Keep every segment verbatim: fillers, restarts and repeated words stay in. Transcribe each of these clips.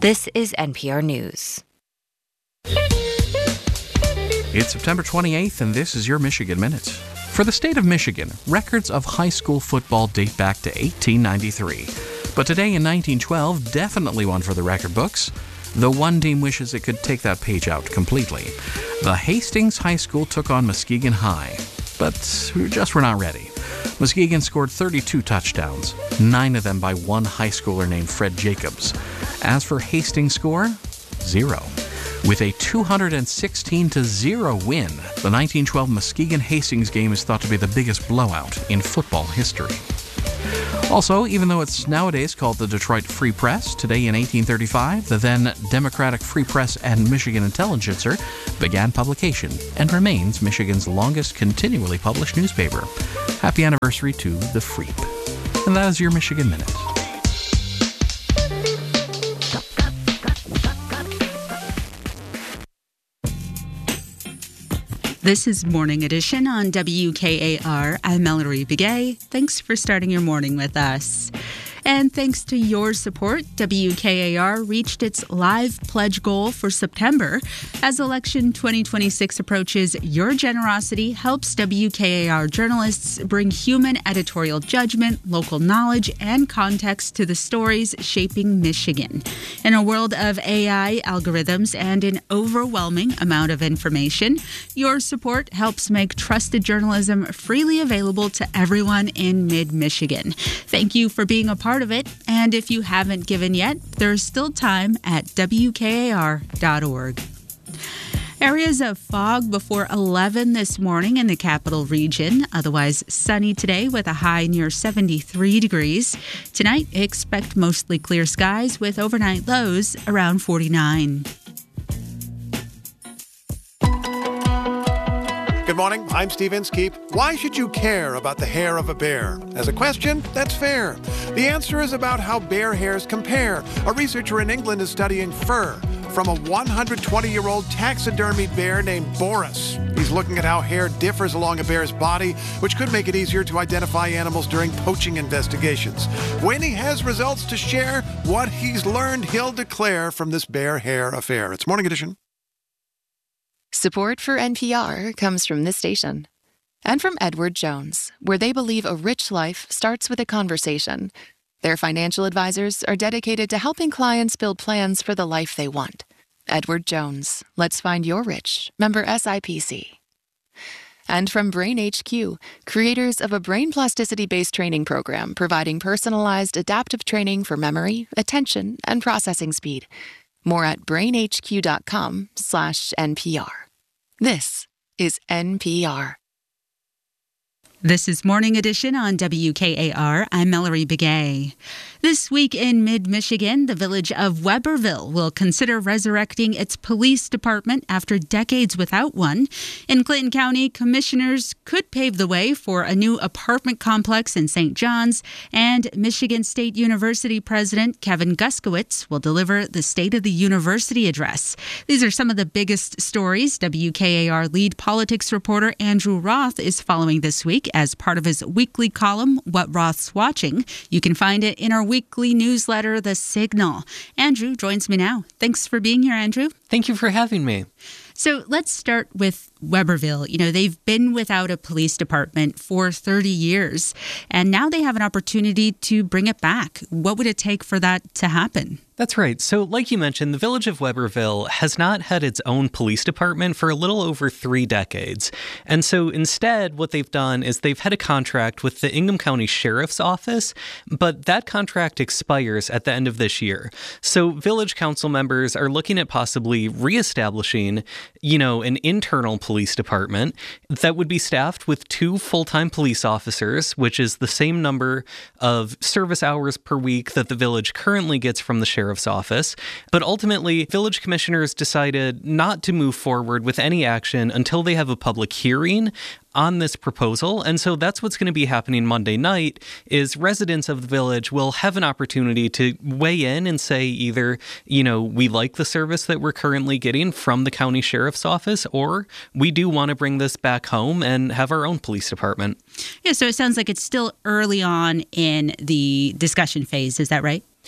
This is N P R News. It's September twenty-eighth, and this is your Michigan Minute. For the state of Michigan, records of high school football date back to eighteen ninety-three. But today in nineteen twelve, definitely one for the record books. The one team wishes it could take that page out completely. The Hastings High School took on Muskegon High, but we just were not ready. Muskegon scored thirty-two touchdowns, nine of them by one high schooler named Fred Jacobs. As for Hastings' score, zero. With a two hundred sixteen to zero win, the nineteen twelve Muskegon-Hastings game is thought to be the biggest blowout in football history. Also, even though it's nowadays called the Detroit Free Press, today in eighteen thirty-five, the then Democratic Free Press and Michigan Intelligencer began publication and remains Michigan's longest continually published newspaper. Happy anniversary to the Freep. And that is your Michigan Minute. This is Morning Edition on W K A R. I'm Mallory Begay. Thanks for starting your morning with us. And thanks to your support, W K A R reached its live pledge goal for September. As election twenty twenty-six approaches, your generosity helps W K A R journalists bring human editorial judgment, local knowledge, and context to the stories shaping Michigan. In a world of A I, algorithms, and an overwhelming amount of information, your support helps make trusted journalism freely available to everyone in mid-Michigan. Thank you for being a part of it, and if you haven't given yet, there's still time at W K A R dot org. Areas of fog before eleven this morning in the capital region. Otherwise sunny today with a high near seventy-three degrees. Tonight, expect mostly clear skies with overnight lows around forty-nine. Good morning, I'm Steve Inskeep. Why should you care about the hair of a bear? As a question, that's fair. The answer is about how bear hairs compare. A researcher in England is studying fur from a one hundred twenty-year-old taxidermied bear named Boris. He's looking at how hair differs along a bear's body, which could make it easier to identify animals during poaching investigations. When he has results to share, what he's learned, he'll declare from this bear hair affair. It's Morning Edition. Support for N P R comes from this station and from Edward Jones, where they believe a rich life starts with a conversation. Their financial advisors are dedicated to helping clients build plans for the life they want. Edward Jones, let's find your rich. Member S I P C. And from Brain H Q, creators of a brain plasticity-based training program providing personalized adaptive training for memory, attention, and processing speed. More at brainhq.com slash NPR. This is N P R. This is Morning Edition on W K A R. I'm Mallory Begay. This week in mid-Michigan, the village of Weberville will consider resurrecting its police department after decades without one. In Clinton County, commissioners could pave the way for a new apartment complex in Saint John's, and Michigan State University President Kevin Guskowitz will deliver the State of the University address. These are some of the biggest stories W K A R lead politics reporter Andrew Roth is following this week as part of his weekly column, What Roth's Watching. You can find it in our weekly newsletter, The Signal. Andrew joins me now. Thanks for being here, Andrew. Thank you for having me. So let's start with Weberville. You know, they've been without a police department for thirty years, and now they have an opportunity to bring it back. What would it take for that to happen? That's right. So like you mentioned, the village of Weberville has not had its own police department for a little over three decades. And so instead, what they've done is they've had a contract with the Ingham County Sheriff's Office, but that contract expires at the end of this year. So village council members are looking at possibly reestablishing, you know, an internal police department that would be staffed with two full-time police officers, which is the same number of service hours per week that the village currently gets from the sheriff's office. But ultimately, village commissioners decided not to move forward with any action until they have a public hearing on this proposal. And so that's what's going to be happening Monday night is residents of the village will have an opportunity to weigh in and say either, you know, we like the service that we're currently getting from the county sheriff's office, or we do want to bring this back home and have our own police department. Yeah, so it sounds like it's still early on in the discussion phase. Is that right?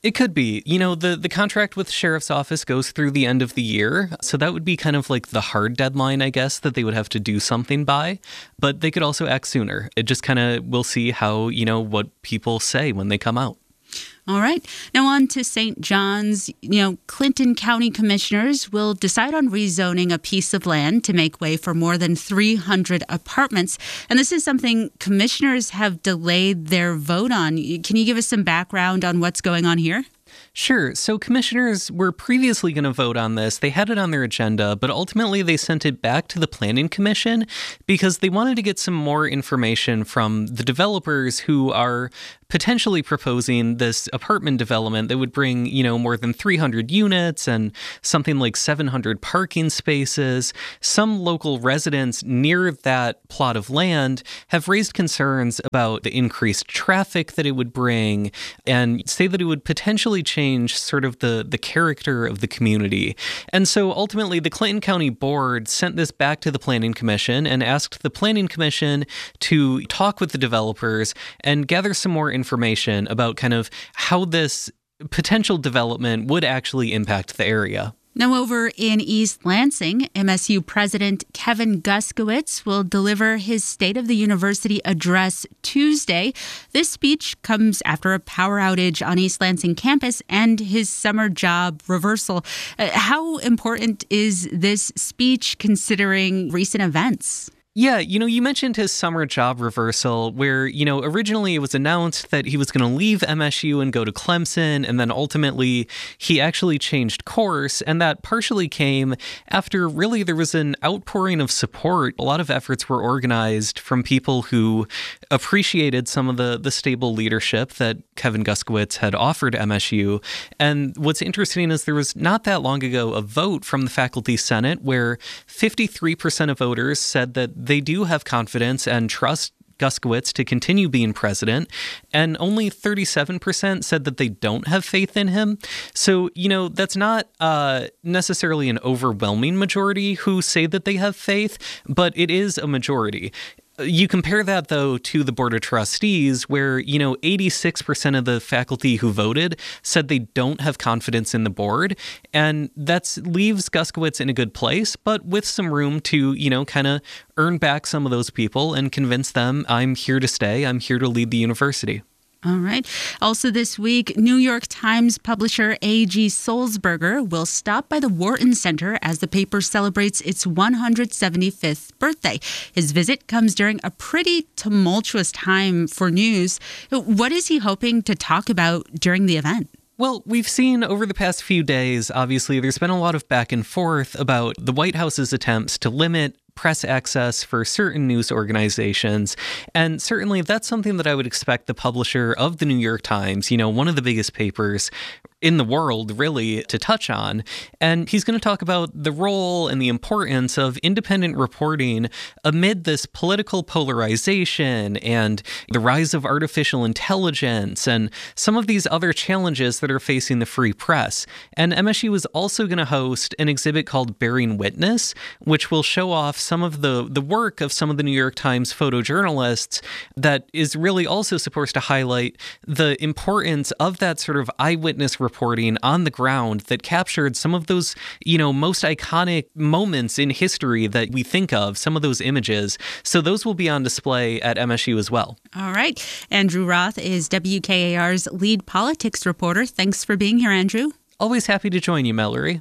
It could be. You know, the, the contract with the sheriff's office goes through the end of the year. So that would be kind of like the hard deadline, I guess, that they would have to do something by. But they could also act sooner. It just kind of, we'll see how, you know, what people say when they come out. All right. Now on to Saint John's. You know, Clinton County commissioners will decide on rezoning a piece of land to make way for more than three hundred apartments. And this is something commissioners have delayed their vote on. Can you give us some background on what's going on here? Sure. So commissioners were previously going to vote on this. They had it on their agenda, but ultimately they sent it back to the Planning Commission because they wanted to get some more information from the developers who are potentially proposing this apartment development that would bring, you know, more than three hundred units and something like seven hundred parking spaces. Some local residents near that plot of land have raised concerns about the increased traffic that it would bring and say that it would potentially change sort of the, the character of the community. And so ultimately the Clinton County Board sent this back to the Planning Commission and asked the Planning Commission to talk with the developers and gather some more information about kind of how this potential development would actually impact the area. Now over in East Lansing, M S U President Kevin Guskiewicz will deliver his State of the University address Tuesday. This speech comes after a power outage on East Lansing campus and his summer job reversal. Uh, how important is this speech considering recent events? Yeah, you know, you mentioned his summer job reversal where, you know, originally it was announced that he was going to leave M S U and go to Clemson, and then ultimately he actually changed course, and that partially came after really there was an outpouring of support. A lot of efforts were organized from people who appreciated some of the, the stable leadership that Kevin Guskiewicz had offered M S U. And what's interesting is there was not that long ago a vote from the Faculty Senate where fifty-three percent of voters said that they do have confidence and trust Guskiewicz to continue being president, and only thirty-seven percent said that they don't have faith in him. So, you know, that's not uh, necessarily an overwhelming majority who say that they have faith, but it is a majority. You compare that, though, to the Board of Trustees, where, you know, eighty-six percent of the faculty who voted said they don't have confidence in the board. And that leaves Guskiewicz in a good place, but with some room to, you know, kind of earn back some of those people and convince them, I'm here to stay, I'm here to lead the university. All right. Also this week, New York Times publisher A G Sulzberger will stop by the Wharton Center as the paper celebrates its one hundred seventy-fifth birthday. His visit comes during a pretty tumultuous time for news. What is he hoping to talk about during the event? Well, we've seen over the past few days, obviously, there's been a lot of back and forth about the White House's attempts to limit press access for certain news organizations. And certainly that's something that I would expect the publisher of the New York Times, you know, one of the biggest papers in the world, really, to touch on. And he's going to talk about the role and the importance of independent reporting amid this political polarization and the rise of artificial intelligence and some of these other challenges that are facing the free press. And M S U is also going to host an exhibit called Bearing Witness, which will show off some of the, the work of some of the New York Times photojournalists that is really also supposed to highlight the importance of that sort of eyewitness reporting on the ground that captured some of those, you know, most iconic moments in history that we think of, some of those images. So those will be on display at M S U as well. All right. Andrew Roth is W K A R's lead politics reporter. Thanks for being here, Andrew. Always happy to join you, Mallory.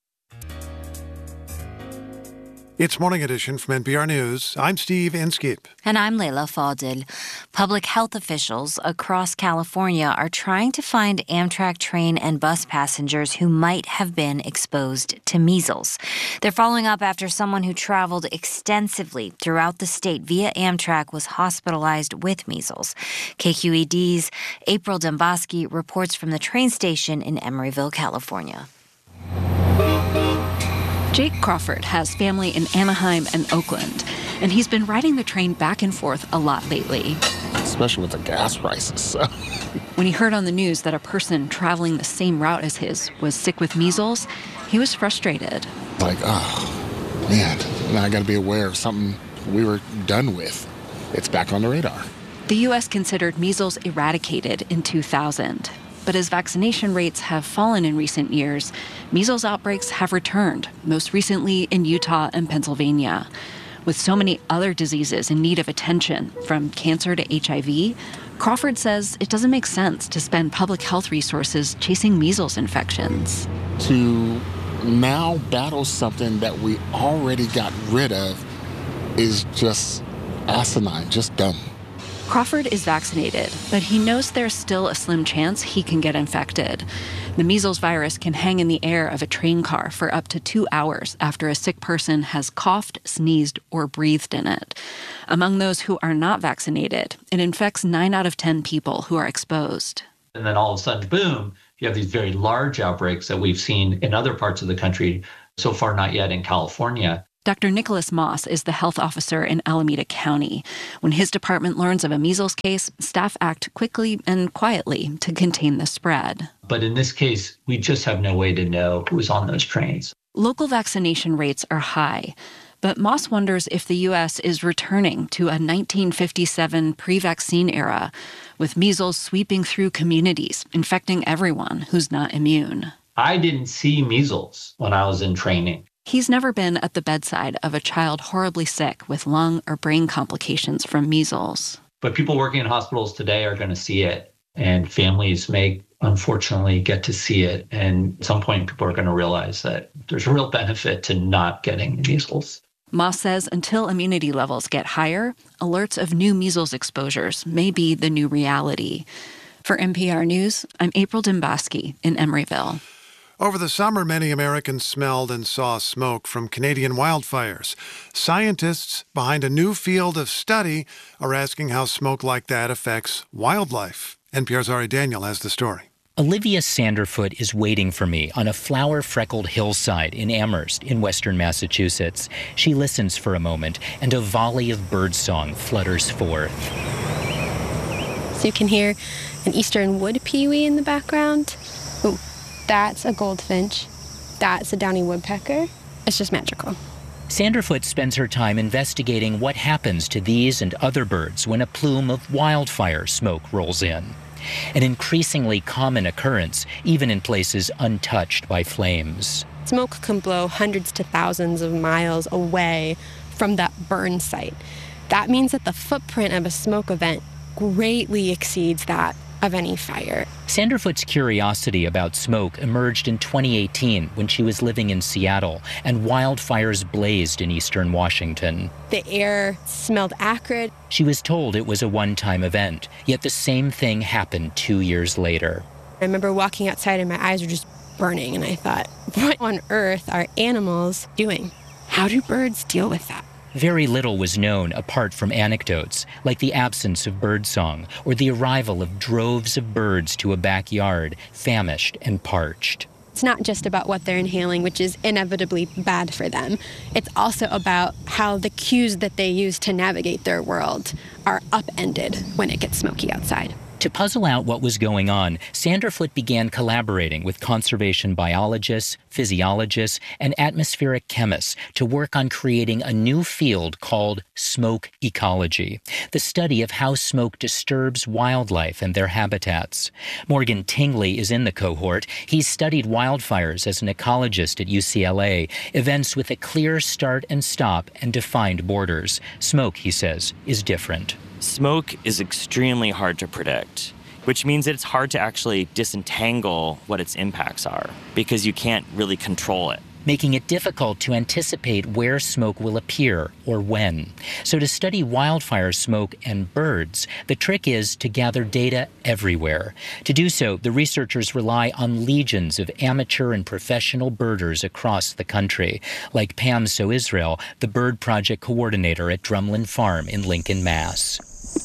It's Morning Edition from N P R News. I'm Steve Inskeep. And I'm Leila Fadil. Public health officials across California are trying to find Amtrak train and bus passengers who might have been exposed to measles. They're following up after someone who traveled extensively throughout the state via Amtrak was hospitalized with measles. K Q E D's April Demboski reports from the train station in Emeryville, California. Jake Crawford has family in Anaheim and Oakland, and he's been riding the train back and forth a lot lately. Especially with the gas prices. So. When he heard on the news that a person traveling the same route as his was sick with measles, he was frustrated. Like, oh, man, now I got to be aware of something we were done with. It's back on the radar. The U S considered measles eradicated in two thousand. But as vaccination rates have fallen in recent years, measles outbreaks have returned, most recently in Utah and Pennsylvania. With so many other diseases in need of attention, from cancer to H I V, Crawford says it doesn't make sense to spend public health resources chasing measles infections. To now battle something that we already got rid of is just asinine, just dumb. Crawford is vaccinated, but he knows there's still a slim chance he can get infected. The measles virus can hang in the air of a train car for up to two hours after a sick person has coughed, sneezed, or breathed in it. Among those who are not vaccinated, it infects nine out of ten people who are exposed. And then all of a sudden, boom, you have these very large outbreaks that we've seen in other parts of the country, so far not yet in California. Doctor Nicholas Moss is the health officer in Alameda County. When his department learns of a measles case, staff act quickly and quietly to contain the spread. But in this case, we just have no way to know who was on those trains. Local vaccination rates are high, but Moss wonders if the U S is returning to a nineteen fifty-seven pre-vaccine era, with measles sweeping through communities, infecting everyone who's not immune. I didn't see measles when I was in training. He's never been at the bedside of a child horribly sick with lung or brain complications from measles. But people working in hospitals today are going to see it, and families may unfortunately get to see it. And at some point, people are going to realize that there's a real benefit to not getting measles. Moss says until immunity levels get higher, alerts of new measles exposures may be the new reality. For N P R News, I'm April Dembosky in Emeryville. Over the summer, many Americans smelled and saw smoke from Canadian wildfires. Scientists behind a new field of study are asking how smoke like that affects wildlife. N P R's Ari Daniel has the story. Olivia Sanderfoot is waiting for me on a flower-freckled hillside in Amherst in western Massachusetts. She listens for a moment, and a volley of birdsong flutters forth. So you can hear an eastern wood pewee in the background. Ooh. That's a goldfinch. That's a downy woodpecker. It's just magical. Sanderfoot spends her time investigating what happens to these and other birds when a plume of wildfire smoke rolls in. An increasingly common occurrence, even in places untouched by flames. Smoke can blow hundreds to thousands of miles away from that burn site. That means that the footprint of a smoke event greatly exceeds that of any fire. Sanderfoot's curiosity about smoke emerged in twenty eighteen when she was living in Seattle and wildfires blazed in eastern Washington. The air smelled acrid. She was told it was a one-time event, yet the same thing happened two years later. I remember walking outside and my eyes were just burning, and I thought, what on earth are animals doing? How do birds deal with that? Very little was known apart from anecdotes, like the absence of birdsong or the arrival of droves of birds to a backyard, famished and parched. It's not just about what they're inhaling, which is inevitably bad for them. It's also about how the cues that they use to navigate their world are upended when it gets smoky outside. To puzzle out what was going on, Sanderfoot began collaborating with conservation biologists, physiologists, and atmospheric chemists to work on creating a new field called smoke ecology, the study of how smoke disturbs wildlife and their habitats. Morgan Tingley is in the cohort. He's studied wildfires as an ecologist at U C L A, events with a clear start and stop and defined borders. Smoke, he says, is different. Smoke is extremely hard to predict, which means that it's hard to actually disentangle what its impacts are because you can't really control it, making it difficult to anticipate where smoke will appear or when. So to study wildfire smoke and birds, the trick is to gather data everywhere. To do so, the researchers rely on legions of amateur and professional birders across the country, like Pam So Israel, the bird project coordinator at Drumlin Farm in Lincoln, Mass.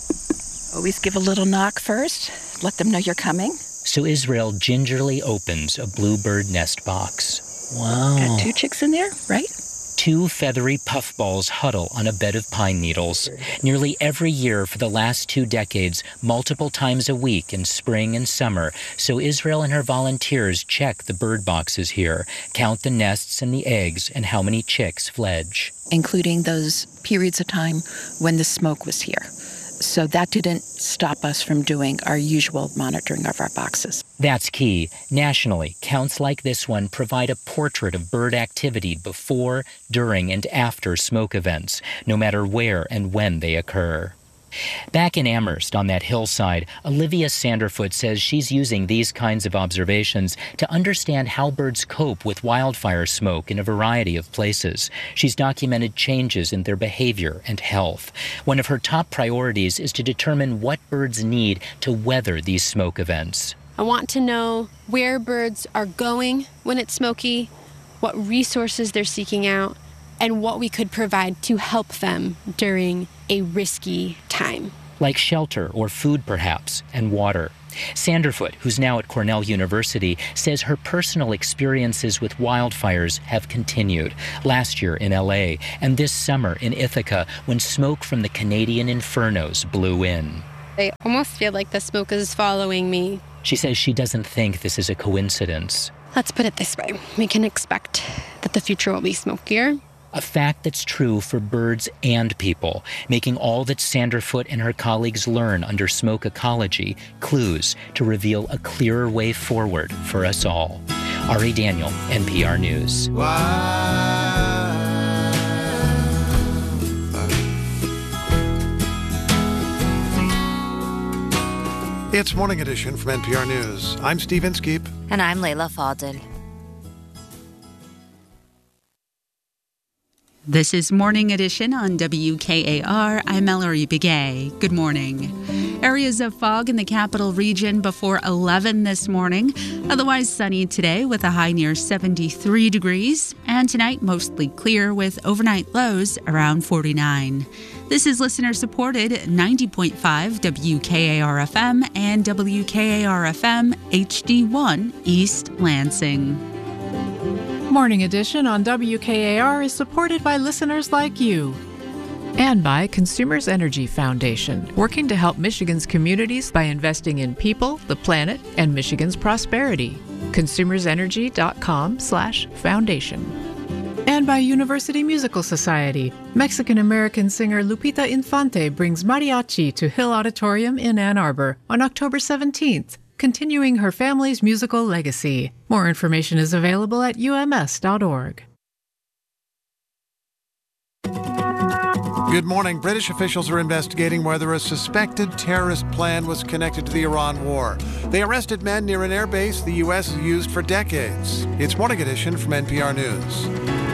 Always give a little knock first. Let them know you're coming. So Israel gingerly opens a bluebird nest box. Wow. Got two chicks in there, right? Two feathery puffballs huddle on a bed of pine needles. Nearly every year for the last two decades, multiple times a week in spring and summer, So Israel and her volunteers check the bird boxes here, count the nests and the eggs and how many chicks fledge. Including those periods of time when the smoke was here. So that didn't stop us from doing our usual monitoring of our boxes. That's key. Nationally, counts like this one provide a portrait of bird activity before, during, and after smoke events, no matter where and when they occur. Back in Amherst, on that hillside, Olivia Sanderfoot says she's using these kinds of observations to understand how birds cope with wildfire smoke in a variety of places. She's documented changes in their behavior and health. One of her top priorities is to determine what birds need to weather these smoke events. I want to know where birds are going when it's smoky, what resources they're seeking out, and what we could provide to help them during a risky time. Like shelter or food, perhaps, and water. Sanderfoot, who's now at Cornell University, says her personal experiences with wildfires have continued. Last year in L A and this summer in Ithaca, when smoke from the Canadian infernos blew in. I almost feel like the smoke is following me. She says she doesn't think this is a coincidence. Let's put it this way. We can expect that the future will be smokier. A fact that's true for birds and people, making all that Sanderfoot and her colleagues learn under smoke ecology clues to reveal a clearer way forward for us all. Ari Daniel, N P R News. It's Morning Edition from N P R News. I'm Steve Inskeep. And I'm Leila Fadel. This is Morning Edition on W K A R. I'm Mallory Begay. Good morning. Areas of fog in the capital region before eleven this morning. Otherwise sunny today with a high near seventy-three degrees. And tonight mostly clear with overnight lows around forty-nine. This is listener-supported ninety point five W K A R F M and W K A R F M H D one East Lansing. Morning Edition on W K A R is supported by listeners like you and by Consumers Energy Foundation, working to help Michigan's communities by investing in people, the planet, and Michigan's prosperity. consumersenergy.com slash foundation. And by University Musical Society. Mexican-American singer Lupita Infante brings mariachi to Hill Auditorium in Ann Arbor on October seventeenth. Continuing her family's musical legacy. More information is available at U M S dot org. Good morning. British officials are investigating whether a suspected terrorist plan was connected to the Iran war. They arrested men near an airbase the U S has used for decades. It's Morning Edition from N P R News.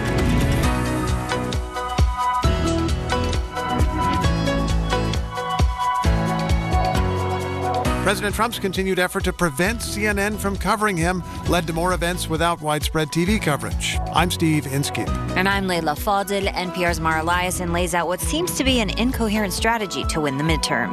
President Trump's continued effort to prevent C N N from covering him led to more events without widespread T V coverage. I'm Steve Inskeep. And I'm Leila Fadel. N P R's Mara Liasson lays out what seems to be an incoherent strategy to win the midterms.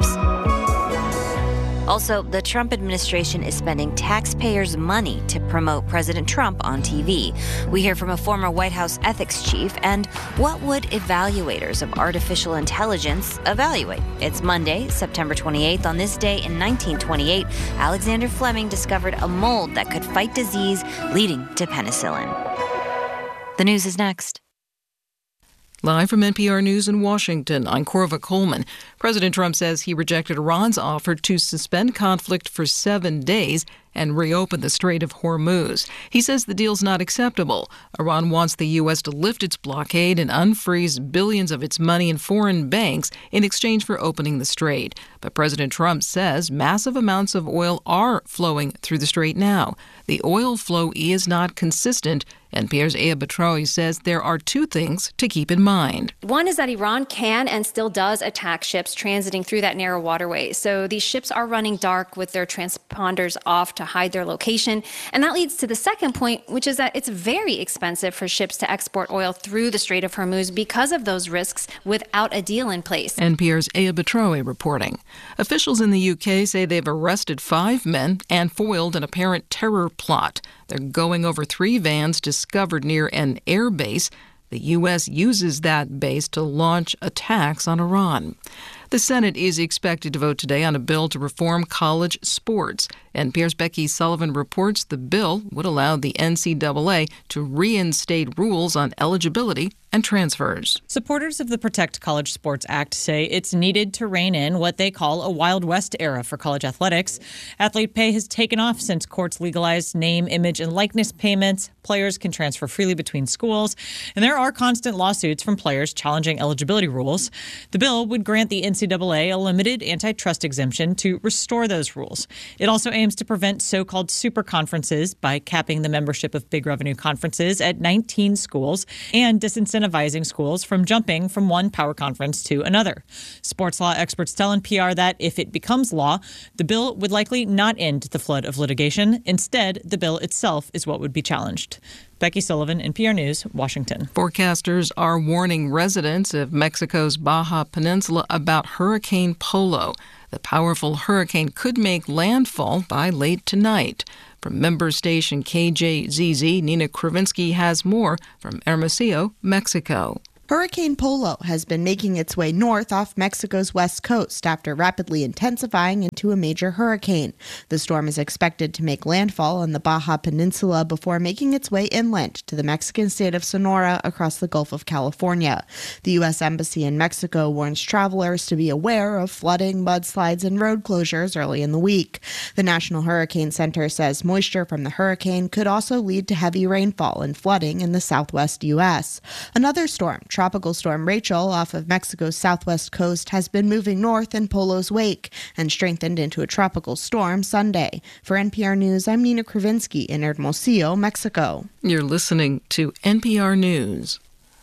Also, the Trump administration is spending taxpayers' money to promote President Trump on T V. We hear from a former White House ethics chief, and what would evaluators of artificial intelligence evaluate? It's Monday, September twenty-eighth. On this day in nineteen twenty-eight, Alexander Fleming discovered a mold that could fight disease, leading to penicillin. The news is next. Live from N P R News in Washington, I'm Corva Coleman. President Trump says he rejected Iran's offer to suspend conflict for seven days and reopen the Strait of Hormuz. He says the deal's not acceptable. Iran wants the U S to lift its blockade and unfreeze billions of its money in foreign banks in exchange for opening the strait. But President Trump says massive amounts of oil are flowing through the strait now. The oil flow is not consistent. N P R's Aya Batraoui says there are two things to keep in mind. One is that Iran can and still does attack ships transiting through that narrow waterway. So these ships are running dark with their transponders off to hide their location. And that leads to the second point, which is that it's very expensive for ships to export oil through the Strait of Hormuz because of those risks without a deal in place. N P R's Aya Batraoui reporting. Officials in the U K say they've arrested five men and foiled an apparent terror plot. They're going over three vans discovered near an air base. The U S uses that base to launch attacks on Iran. The Senate is expected to vote today on a bill to reform college sports. N P R's Becky Sullivan reports the bill would allow the N C double A to reinstate rules on eligibility and transfers. Supporters of the Protect College Sports Act say it's needed to rein in what they call a Wild West era for college athletics. Athlete pay has taken off since courts legalized name, image, and likeness payments. Players can transfer freely between schools, and there are constant lawsuits from players challenging eligibility rules. The bill would grant the N C double A a limited antitrust exemption to restore those rules. It also aims to prevent so-called super conferences by capping the membership of big revenue conferences at nineteen schools and disincentivizing schools from jumping from one power conference to another. Sports law experts tell N P R that if it becomes law, the bill would likely not end the flood of litigation. Instead, the bill itself is what would be challenged. Becky Sullivan, N P R News, Washington. Forecasters are warning residents of Mexico's Baja Peninsula about Hurricane Polo. The powerful hurricane could make landfall by late tonight. From member station K J Z Z, Nina Kravinsky has more from Hermosillo, Mexico. Hurricane Polo has been making its way north off Mexico's west coast after rapidly intensifying into a major hurricane. The storm is expected to make landfall on the Baja Peninsula before making its way inland to the Mexican state of Sonora across the Gulf of California. The U S Embassy in Mexico warns travelers to be aware of flooding, mudslides, and road closures early in the week. The National Hurricane Center says moisture from the hurricane could also lead to heavy rainfall and flooding in the southwest U S. Another storm, Tropical Storm Rachel off of Mexico's southwest coast, has been moving north in Polo's wake and strengthened into a tropical storm Sunday. For N P R News, I'm Nina Kravinsky in Hermosillo, Mexico. You're listening to N P R News.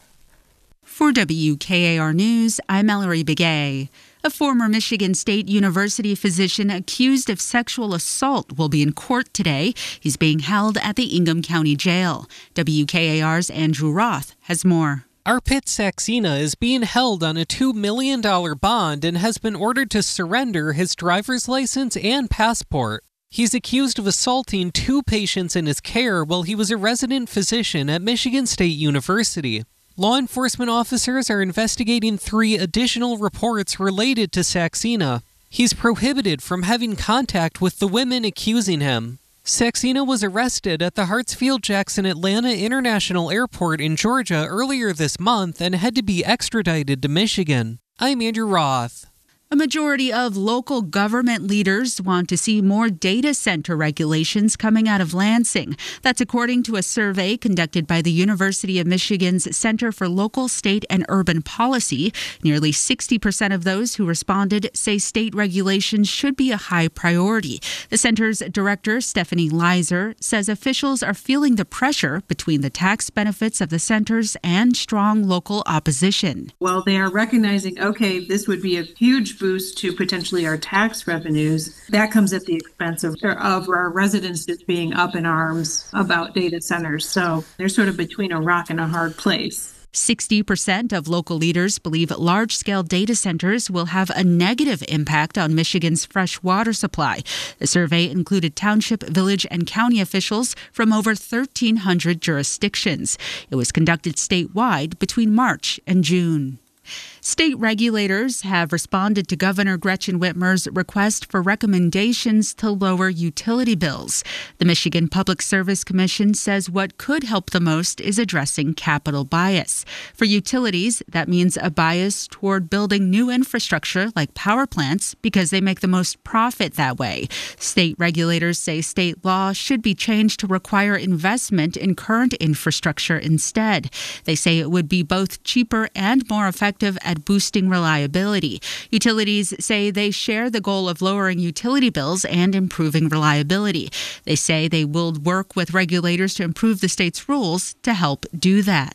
For W K A R News, I'm Mallory Begay. A former Michigan State University physician accused of sexual assault will be in court today. He's being held at the Ingham County Jail. W K A R's Andrew Roth has more. Arpit Saxena is being held on a two million dollars bond and has been ordered to surrender his driver's license and passport. He's accused of assaulting two patients in his care while he was a resident physician at Michigan State University. Law enforcement officers are investigating three additional reports related to Saxena. He's prohibited from having contact with the women accusing him. Saxena was arrested at the Hartsfield-Jackson Atlanta International Airport in Georgia earlier this month and had to be extradited to Michigan. I'm Andrew Roth. A majority of local government leaders want to see more data center regulations coming out of Lansing. That's according to a survey conducted by the University of Michigan's Center for Local, State, and Urban Policy. Nearly sixty percent of those who responded say state regulations should be a high priority. The center's director, Stephanie Leiser, says officials are feeling the pressure between the tax benefits of the centers and strong local opposition. Well, they are recognizing, okay, this would be a huge boost to potentially our tax revenues. That comes at the expense of, of our residents just being up in arms about data centers. So they're sort of between a rock and a hard place. sixty percent of local leaders believe large-scale data centers will have a negative impact on Michigan's fresh water supply. The survey included township, village, and county officials from over thirteen hundred jurisdictions. It was conducted statewide between March and June. State regulators have responded to Governor Gretchen Whitmer's request for recommendations to lower utility bills. The Michigan Public Service Commission says what could help the most is addressing capital bias. For utilities, that means a bias toward building new infrastructure like power plants because they make the most profit that way. State regulators say state law should be changed to require investment in current infrastructure instead. They say it would be both cheaper and more effective at boosting reliability. Utilities say they share the goal of lowering utility bills and improving reliability. They say they will work with regulators to improve the state's rules to help do that.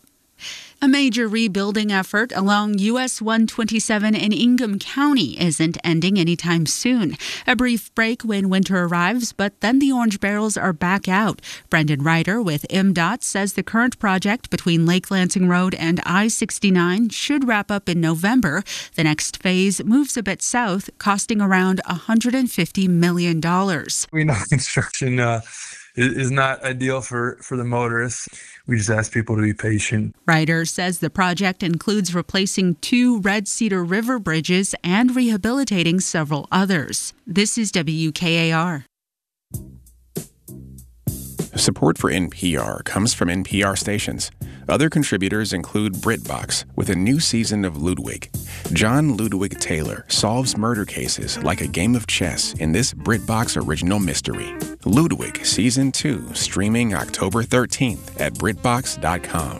A major rebuilding effort along U S one twenty-seven in Ingham County isn't ending anytime soon. A brief break when winter arrives, but then the orange barrels are back out. Brendan Ryder with M DOT says the current project between Lake Lansing Road and I sixty-nine should wrap up in November. The next phase moves a bit south, costing around one hundred fifty million dollars. We know construction uh, is not ideal for, for the motorists. We just ask people to be patient. Ryder says the project includes replacing two Red Cedar River bridges and rehabilitating several others. This is W K A R. Support for N P R comes from N P R stations. Other contributors include BritBox with a new season of Ludwig. John Ludwig Taylor solves murder cases like a game of chess in this BritBox original mystery. Ludwig Season two, streaming October thirteenth at Britbox dot com.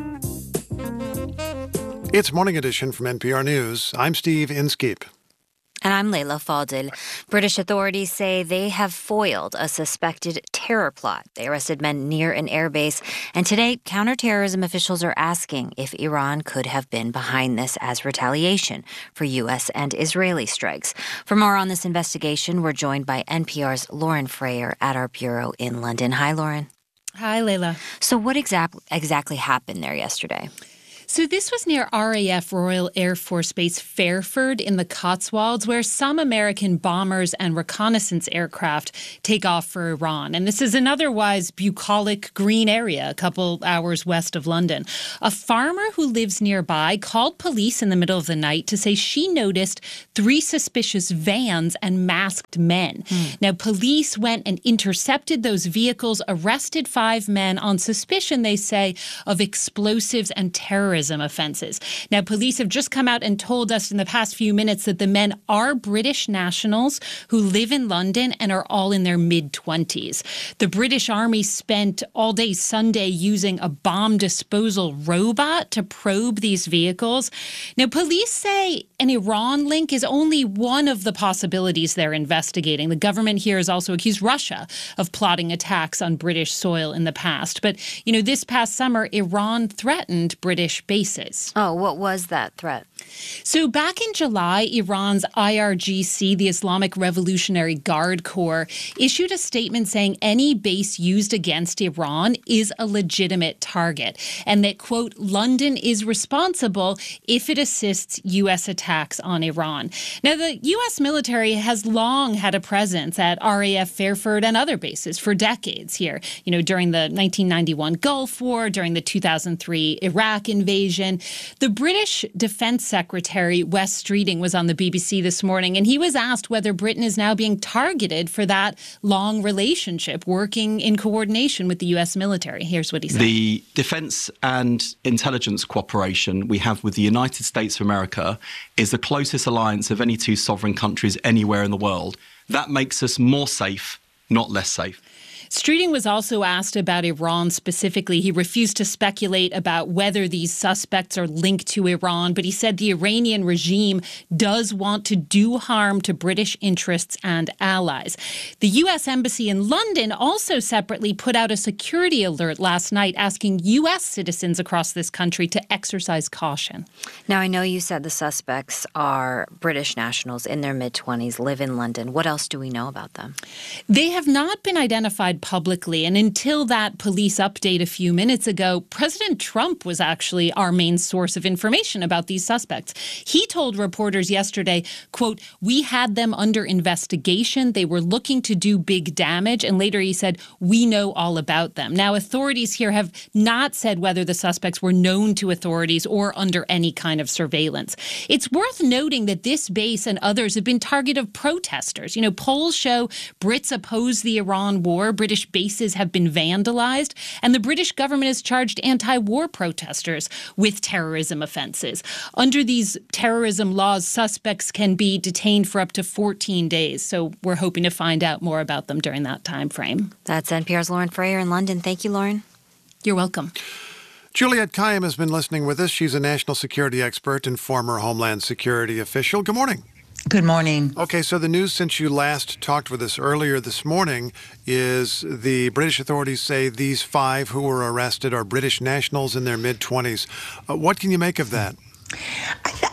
It's Morning Edition from N P R News. I'm Steve Inskeep. And I'm Layla Fadil. British authorities say they have foiled a suspected terror plot. They arrested men near an airbase. And today, counterterrorism officials are asking if Iran could have been behind this as retaliation for U S and Israeli strikes. For more on this investigation, we're joined by N P R's Lauren Frayer at our bureau in London. Hi, Lauren. Hi, Layla. So what exact, exactly happened there yesterday? So this was near R A F Royal Air Force Base Fairford in the Cotswolds, where some American bombers and reconnaissance aircraft take off for Iran. And this is an otherwise bucolic green area a couple hours west of London. A farmer who lives nearby called police in the middle of the night to say she noticed three suspicious vans and masked men. Mm. Now, police went and intercepted those vehicles, arrested five men on suspicion, they say, of explosives and terrorism offenses. Now, police have just come out and told us in the past few minutes that the men are British nationals who live in London and are all in their mid-twenties. The British Army spent all day Sunday using a bomb disposal robot to probe these vehicles. Now, police say an Iran link is only one of the possibilities they're investigating. The government here has also accused Russia of plotting attacks on British soil in the past. But, you know, this past summer, Iran threatened British bases. Oh, what was that threat? So back in July, Iran's I R G C, the Islamic Revolutionary Guard Corps, issued a statement saying any base used against Iran is a legitimate target and that, quote, London is responsible if it assists U S attacks on Iran. Now, the U S military has long had a presence at R A F Fairford and other bases for decades here. You know, during the nineteen ninety-one Gulf War, during the two thousand three Iraq invasion. The British Defense Secretary, Wes Streeting, was on the B B C this morning, and he was asked whether Britain is now being targeted for that long relationship, working in coordination with the U S military. Here's what he said. The defense and intelligence cooperation we have with the United States of America is the closest alliance of any two sovereign countries anywhere in the world. That makes us more safe, not less safe. Streeting was also asked about Iran specifically. He refused to speculate about whether these suspects are linked to Iran, but he said the Iranian regime does want to do harm to British interests and allies. The U S Embassy in London also separately put out a security alert last night asking U S citizens across this country to exercise caution. Now, I know you said the suspects are British nationals in their mid-twenties, live in London. What else do we know about them? They have not been identified publicly. And until that police update a few minutes ago, President Trump was actually our main source of information about these suspects. He told reporters yesterday, quote, we had them under investigation. They were looking to do big damage. And later he said, we know all about them. Now, authorities here have not said whether the suspects were known to authorities or under any kind of surveillance. It's worth noting that this base and others have been target of protesters. You know, polls show Brits oppose the Iran war. British bases have been vandalized, and the British government has charged anti-war protesters with terrorism offenses. Under these terrorism laws, suspects can be detained for up to fourteen days. So we're hoping to find out more about them during that time frame. That's N P R's Lauren Frayer in London. Thank you, Lauren. You're welcome. Juliette Kayyem has been listening with us. She's a national security expert and former Homeland Security official. Good morning. Good morning. Okay, so the news since you last talked with us earlier this morning is the British authorities say these five who were arrested are British nationals in their mid-twenties. Uh, what can you make of that? I, th-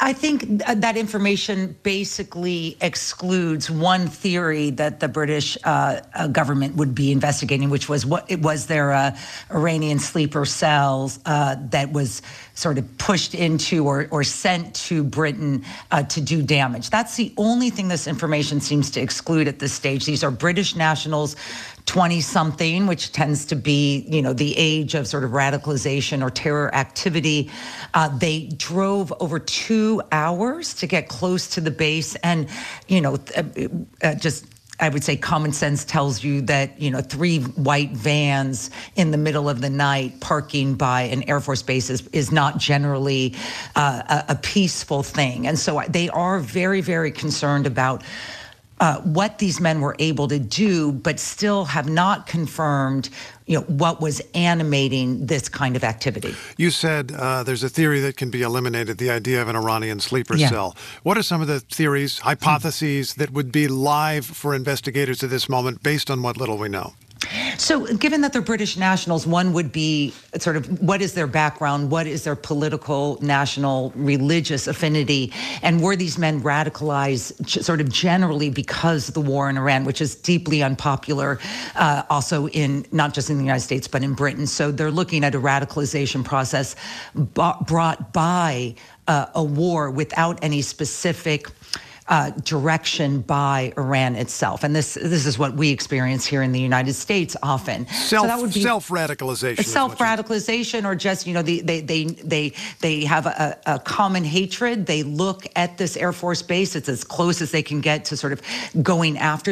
I think that information basically excludes one theory that the British uh, government would be investigating, which was what it was their uh, Iranian sleeper cells uh, that was sort of pushed into or, or sent to Britain uh, to do damage. That's the only thing this information seems to exclude at this stage. These are British nationals, twenty-something, which tends to be, you know, the age of sort of radicalization or terror activity. Uh, they drove over two hours to get close to the base, and, you know, uh, uh, just I would say common sense tells you that, you know, three white vans in the middle of the night parking by an Air Force base is, is not generally uh, a, a peaceful thing. And so they are very, very concerned about Uh, what these men were able to do, but still have not confirmed, you know, what was animating this kind of activity. You said uh, there's a theory that can be eliminated, the idea of an Iranian sleeper Yeah. cell. What are some of the theories, hypotheses that would be live for investigators at this moment based on what little we know? So given that they're British nationals, one would be sort of what is their background, what is their political, national, religious affinity, and were these men radicalized sort of generally because of the war in Iran, which is deeply unpopular uh, also in not just in the United States, but in Britain. So they're looking at a radicalization process b- brought by uh, a war without any specific Uh, direction by Iran itself. And this this is what we experience here in the United States often. Self, so that would be self-radicalization. Self-radicalization, or just, you know, the, they they they they have a, a common hatred. They look at this Air Force base. It's as close as they can get to sort of going after